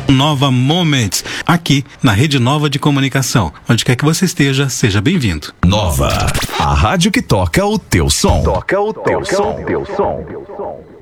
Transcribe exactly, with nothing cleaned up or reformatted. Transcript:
Nova Moments, aqui na Rede Nova de Comunicação. Onde quer que você esteja, seja bem-vindo. Nova, a rádio que toca o teu som. Toca o teu som. Teu som.